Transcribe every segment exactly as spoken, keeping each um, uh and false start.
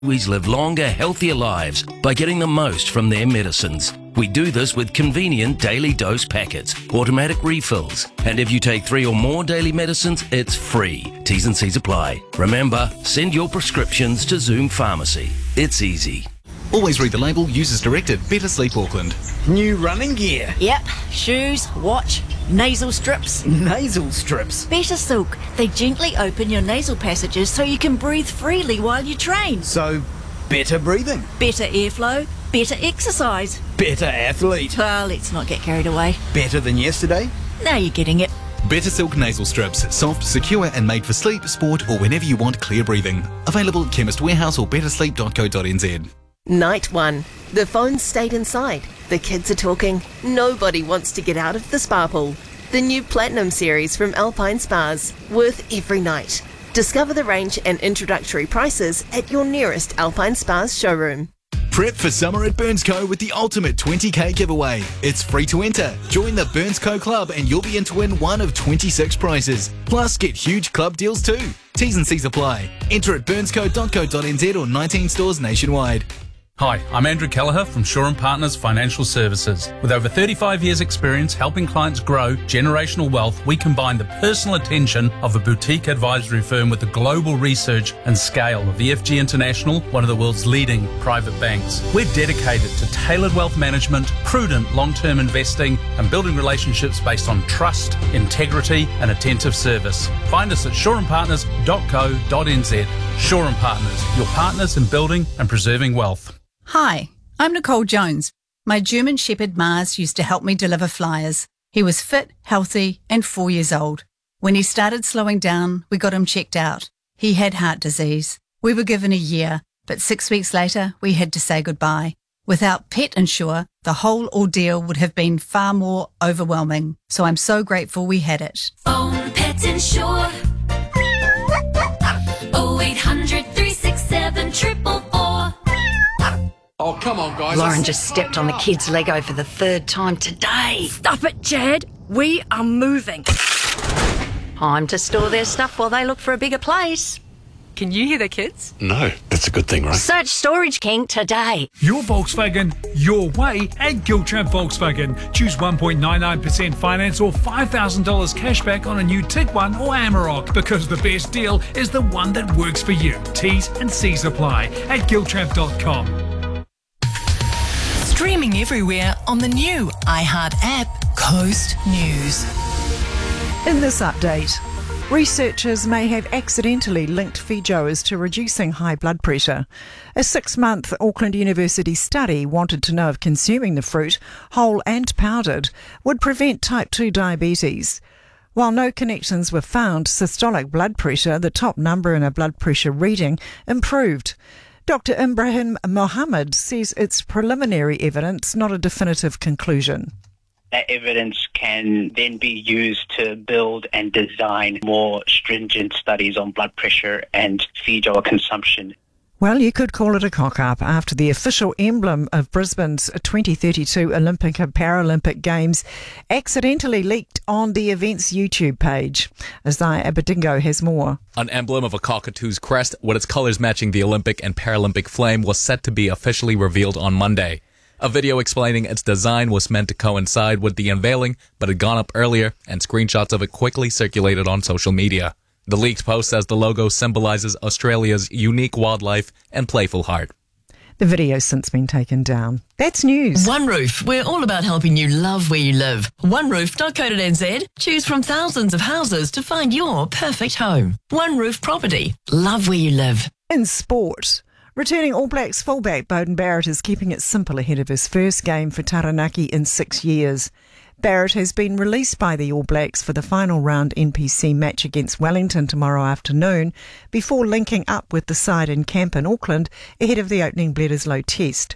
Kiwis live longer, healthier lives by getting the most from their medicines. We do this with convenient daily dose packets, automatic refills, and if you take three or more daily medicines, it's free. T's and C's apply. Remember, send your prescriptions to Zoom Pharmacy. It's easy. Always read the label, use as directed. Better Sleep Auckland. New running gear. Yep. Shoes, watch, nasal strips. Nasal strips. Better Silk. They gently open your nasal passages so you can breathe freely while you train. So, better breathing. Better airflow. Better exercise. Better athlete. Well, let's not get carried away. Better than yesterday. Now you're getting it. Better Silk Nasal Strips. Soft, secure and made for sleep, sport or whenever you want clear breathing. Available at Chemist Warehouse or better sleep dot co dot n z. Night one. The phones stayed inside. The kids are talking. Nobody wants to get out of the spa pool. The new Platinum series from Alpine Spas. Worth every night. Discover the range and introductory prices at your nearest Alpine Spas showroom. Prep for summer at Burnsco with the ultimate twenty k giveaway. It's free to enter. Join the Burnsco Club and you'll be in to win one of twenty-six prizes. Plus, get huge club deals too. T's and C's apply. Enter at burnsco dot co dot n z or nineteen stores nationwide. Hi, I'm Andrew Kelleher from Shaw and Partners Financial Services. With over thirty-five years experience helping clients grow generational wealth, we combine the personal attention of a boutique advisory firm with the global research and scale of E F G International, one of the world's leading private banks. We're dedicated to tailored wealth management, prudent long-term investing and building relationships based on trust, integrity and attentive service. Find us at shaw and partners dot co dot n z. Shaw and Partners, your partners in building and preserving wealth. Hi, I'm Nicole Jones. My German Shepherd Mars used to help me deliver flyers. He was fit, healthy and four years old. When he started slowing down, we got him checked out. He had heart disease. We were given a year, but six weeks later, we had to say goodbye. Without Pet Insure, the whole ordeal would have been far more overwhelming. So I'm so grateful we had it. Phone Pet Insure. oh eight hundred, three six seven, four four four. Oh, come on, guys. Lauren just stepped on the kid's Lego for the third time today. Stop it, Jad. We are moving. Time to store their stuff while they look for a bigger place. Can you hear the kids? No, that's a good thing, right? Search Storage King today. Your Volkswagen, your way at Giltrap Volkswagen. Choose one point nine nine percent finance or five thousand dollars cash back on a new Tiguan or Amarok, because the best deal is the one that works for you. T's and C's apply at giltrap dot com. Streaming everywhere on the new iHeart app, Coast News. In this update, researchers may have accidentally linked feijoas to reducing high blood pressure. A six-month Auckland University study wanted to know if consuming the fruit, whole and powdered, would prevent type two diabetes. While no connections were found, systolic blood pressure, the top number in a blood pressure reading, improved. Doctor Ibrahim Mohammed says it's preliminary evidence, not a definitive conclusion. That evidence can then be used to build and design more stringent studies on blood pressure and feijoa consumption. Well, you could call it a cock-up after the official emblem of Brisbane's twenty thirty-two Olympic and Paralympic Games accidentally leaked on the event's YouTube page. Isaiah Abedingo has more. An emblem of a cockatoo's crest, with its colours matching the Olympic and Paralympic flame, was set to be officially revealed on Monday. A video explaining its design was meant to coincide with the unveiling, but had gone up earlier, and screenshots of it quickly circulated on social media. The leaked post says the logo symbolises Australia's unique wildlife and playful heart. The video's since been taken down. That's news. One Roof. We're all about helping you love where you live. one roof dot co dot n z. Choose from thousands of houses to find your perfect home. One Roof Property. Love where you live. In sport, returning All Blacks fullback Beauden Barrett is keeping it simple ahead of his first game for Taranaki in six years. Barrett has been released by the All Blacks for the final round N P C match against Wellington tomorrow afternoon, before linking up with the side in camp in Auckland ahead of the opening Bledisloe test.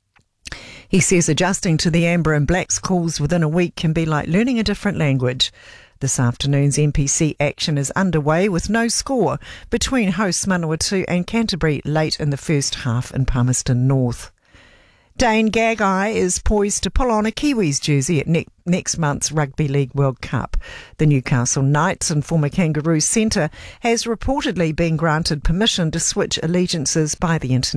He says adjusting to the Amber and Blacks calls within a week can be like learning a different language. This afternoon's N P C action is underway with no score between hosts Manawatu and Canterbury late in the first half in Palmerston North. Dane Gagai is poised to pull on a Kiwis jersey at ne- next month's Rugby League World Cup. The Newcastle Knights and former Kangaroos centre has reportedly been granted permission to switch allegiances by the international